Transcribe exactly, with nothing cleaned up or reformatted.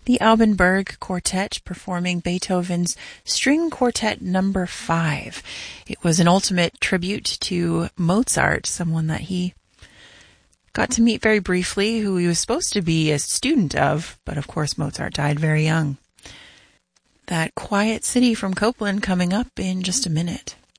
The Alban Berg Quartet performing Beethoven's String Quartet number five. It was an ultimate tribute to Mozart, someone that he got to meet very briefly, who he was supposed to be a student of, but of course Mozart died very young. That Quiet City from Copland coming up in just a minute.